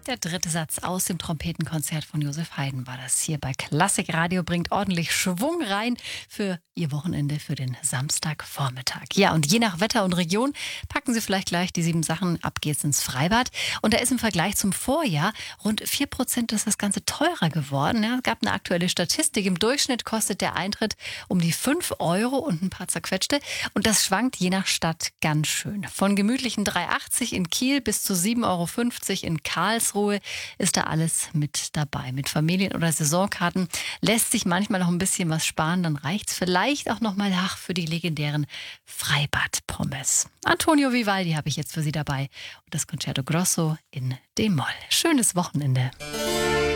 Der dritte Satz aus dem Trompetenkonzert von Josef Haydn war das hier bei Klassik Radio, bringt ordentlich Schwung rein für Ihr Wochenende, für den Samstagvormittag. Ja, und je nach Wetter und Region packen Sie vielleicht gleich die 7 Sachen, ab geht's ins Freibad. Und da ist im Vergleich zum Vorjahr rund 4% ist das Ganze teurer geworden. Ja, es gab eine aktuelle Statistik. Im Durchschnitt kostet der Eintritt um die 5 € und ein paar zerquetschte. Und das schwankt je nach Stadt ganz schön. Von gemütlichen 3,80 in Kiel bis zu 7,50 € in Karlsruhe ist da alles mit dabei. Mit Familien- oder Saisonkarten lässt sich manchmal noch ein bisschen was sparen. Dann reicht's vielleicht auch noch mal für die legendären Freibad-Pommes. Antonio Vivaldi habe ich jetzt für Sie dabei. Und das Concerto Grosso in D-Moll. Schönes Wochenende.